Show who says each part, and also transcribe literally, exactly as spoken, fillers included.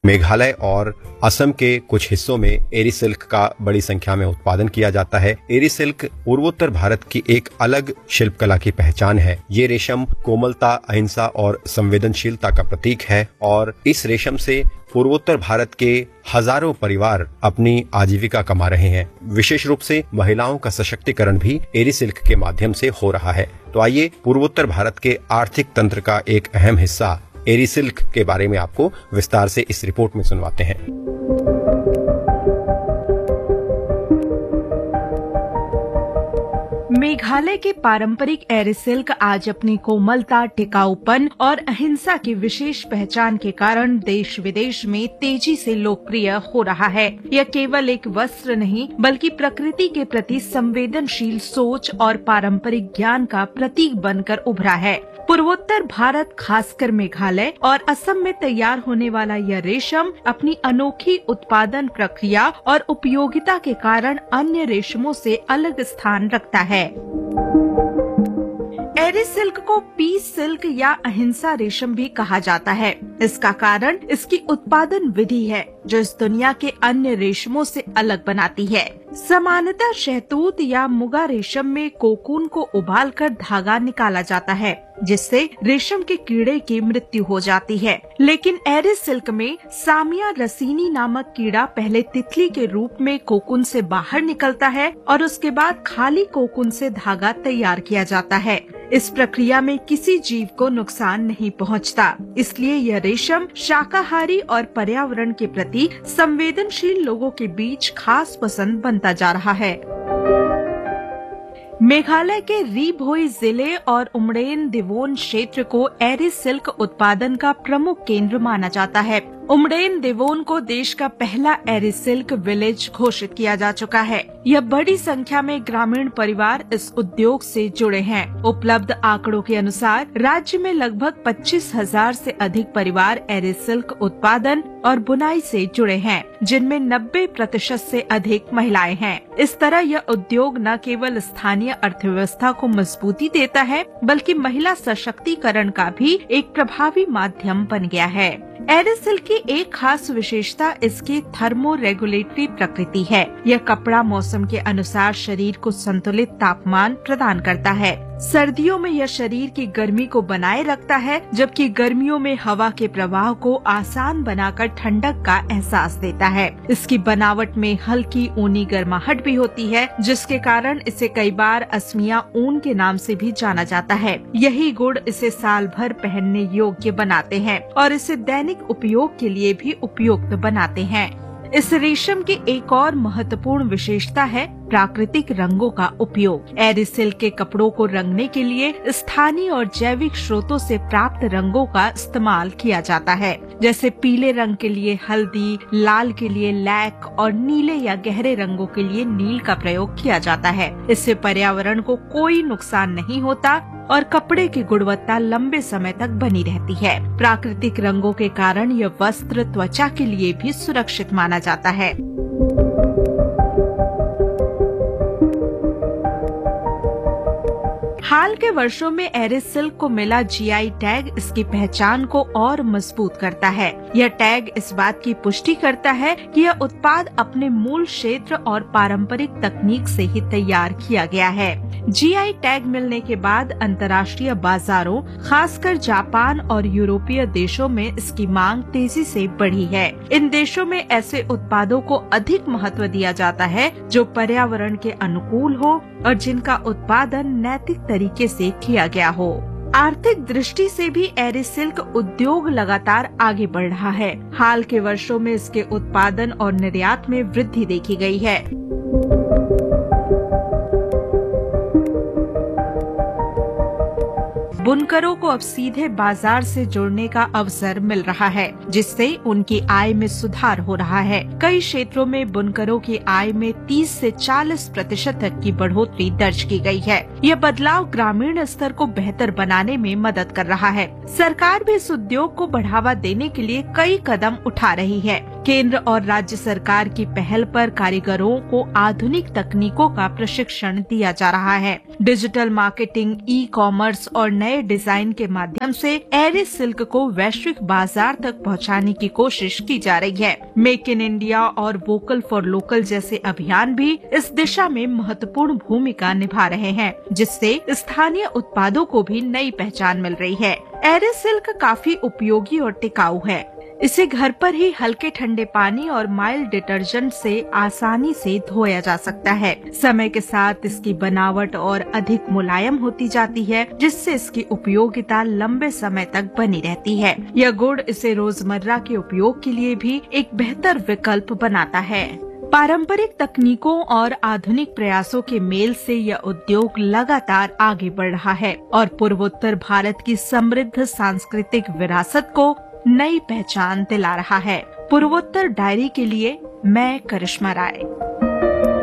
Speaker 1: मेघालय और असम के कुछ हिस्सों में एरी सिल्क का बड़ी संख्या में उत्पादन किया जाता है। एरी सिल्क पूर्वोत्तर भारत की एक अलग शिल्पकला की पहचान है। ये रेशम कोमलता, अहिंसा और संवेदनशीलता का प्रतीक है और इस रेशम से पूर्वोत्तर भारत के हजारों परिवार अपनी आजीविका कमा रहे हैं। विशेष रूप से महिलाओं का सशक्तिकरण भी एरी सिल्क के माध्यम से हो रहा है। तो आइए पूर्वोत्तर भारत के आर्थिक तंत्र का एक अहम हिस्सा एरी सिल्क के बारे में आपको विस्तार से इस रिपोर्ट में सुनवाते हैं।
Speaker 2: मेघालय के पारंपरिक एरी सिल्क आज अपनी कोमलता, टिकाऊपन और अहिंसा की विशेष पहचान के कारण देश विदेश में तेजी से लोकप्रिय हो रहा है। यह केवल एक वस्त्र नहीं बल्कि प्रकृति के प्रति संवेदनशील सोच और पारंपरिक ज्ञान का प्रतीक बनकर उभरा है। पूर्वोत्तर भारत, खासकर मेघालय और असम में तैयार होने वाला यह रेशम अपनी अनोखी उत्पादन प्रक्रिया और उपयोगिता के कारण अन्य रेशमों से अलग स्थान रखता है। एरी सिल्क को पीस सिल्क या अहिंसा रेशम भी कहा जाता है। इसका कारण इसकी उत्पादन विधि है जो इस दुनिया के अन्य रेशमों से अलग बनाती है। सामान्यतः शहतूत या मुगा रेशम में कोकून को उबालकर धागा निकाला जाता है जिससे रेशम के कीड़े की मृत्यु हो जाती है, लेकिन एरी सिल्क में सामिया रसीनी नामक कीड़ा पहले तितली के रूप में कोकून से बाहर निकलता है और उसके बाद खाली कोकून से धागा तैयार किया जाता है। इस प्रक्रिया में किसी जीव को नुकसान नहीं पहुंचता, इसलिए यह रेशम शाकाहारी और पर्यावरण के प्रति संवेदनशील लोगों के बीच खास पसंद बनता जा रहा है। मेघालय के री भोई जिले और उमड़ेन दिवोन क्षेत्र को एरी सिल्क उत्पादन का प्रमुख केंद्र माना जाता है। उमड़ेन दिवोन को देश का पहला एरी सिल्क विलेज घोषित किया जा चुका है। यह बड़ी संख्या में ग्रामीण परिवार इस उद्योग से जुड़े हैं। उपलब्ध आंकड़ों के अनुसार राज्य में लगभग पच्चीस हजार से अधिक परिवार एरी सिल्क उत्पादन और बुनाई से जुड़े हैं, जिनमें नब्बे प्रतिशत से अधिक महिलाएं हैं। इस तरह यह उद्योग न केवल स्थानीय अर्थव्यवस्था को मजबूती देता है बल्कि महिला सशक्तिकरण का भी एक प्रभावी माध्यम बन गया है। एरी सिल्क की एक खास विशेषता इसकी थर्मो रेगुलेटरी प्रकृति है। यह कपड़ा मौसम के अनुसार शरीर को संतुलित तापमान प्रदान करता है। सर्दियों में यह शरीर की गर्मी को बनाए रखता है, जबकि गर्मियों में हवा के प्रवाह को आसान बनाकर ठंडक का एहसास देता है। इसकी बनावट में हल्की ऊनी गर्माहट भी होती है, जिसके कारण इसे कई बार असमिया ऊन के नाम से भी जाना जाता है। यही गुण इसे साल भर पहनने योग्य बनाते हैं और इसे दैनिक उपयोग के लिए भी उपयुक्त बनाते हैं। इस रेशम की एक और महत्वपूर्ण विशेषता है प्राकृतिक रंगों का उपयोग। एरी सिल्क के कपड़ों को रंगने के लिए स्थानीय और जैविक स्रोतों से प्राप्त रंगों का इस्तेमाल किया जाता है, जैसे पीले रंग के लिए हल्दी, लाल के लिए लैक और नीले या गहरे रंगों के लिए नील का प्रयोग किया जाता है। इससे पर्यावरण को कोई नुकसान नहीं होता और कपड़े की गुणवत्ता लंबे समय तक बनी रहती है। प्राकृतिक रंगों के कारण यह वस्त्र त्वचा के लिए भी सुरक्षित माना जाता है। हाल के वर्षों में एरी सिल्क को मिला जी आई टैग इसकी पहचान को और मजबूत करता है। यह टैग इस बात की पुष्टि करता है कि यह उत्पाद अपने मूल क्षेत्र और पारंपरिक तकनीक से ही तैयार किया गया है। जी आई टैग मिलने के बाद अंतर्राष्ट्रीय बाजारों, खासकर जापान और यूरोपीय देशों में इसकी मांग तेजी से बढ़ी है। इन देशों में ऐसे उत्पादों को अधिक महत्व दिया जाता है जो पर्यावरण के अनुकूल हो और जिनका उत्पादन नैतिक तरीके से किया गया हो। आर्थिक दृष्टि से भी एरी सिल्क उद्योग लगातार आगे बढ़ रहा है। हाल के वर्षों में इसके उत्पादन और निर्यात में वृद्धि देखी गई है। बुनकरों को अब सीधे बाजार से जुड़ने का अवसर मिल रहा है, जिससे उनकी आय में सुधार हो रहा है। कई क्षेत्रों में बुनकरों की आय में तीस से चालीस प्रतिशत तक की बढ़ोतरी दर्ज की गई है। यह बदलाव ग्रामीण स्तर को बेहतर बनाने में मदद कर रहा है। सरकार भी इस उद्योग को बढ़ावा देने के लिए कई कदम उठा रही है। केंद्र और राज्य सरकार की पहल पर कारीगरों को आधुनिक तकनीकों का प्रशिक्षण दिया जा रहा है। डिजिटल मार्केटिंग, ई कॉमर्स और नए डिजाइन के माध्यम से एरिस सिल्क को वैश्विक बाजार तक पहुंचाने की कोशिश की जा रही है। मेक इन इंडिया और वोकल फॉर लोकल जैसे अभियान भी इस दिशा में महत्वपूर्ण भूमिका निभा रहे हैं, जिससे स्थानीय उत्पादों को भी नई पहचान मिल रही है। एरिस सिल्क काफी उपयोगी और टिकाऊ है। इसे घर पर ही हल्के ठंडे पानी और माइल्ड डिटर्जेंट से आसानी से धोया जा सकता है। समय के साथ इसकी बनावट और अधिक मुलायम होती जाती है, जिससे इसकी उपयोगिता लंबे समय तक बनी रहती है। यह गुण इसे रोजमर्रा के उपयोग के लिए भी एक बेहतर विकल्प बनाता है। पारंपरिक तकनीकों और आधुनिक प्रयासों के मेल से यह उद्योग लगातार आगे बढ़ रहा है और पूर्वोत्तर भारत की समृद्ध सांस्कृतिक विरासत को नई पहचान दिला रहा है। पूर्वोत्तर डायरी के लिए मैं करिश्मा राय।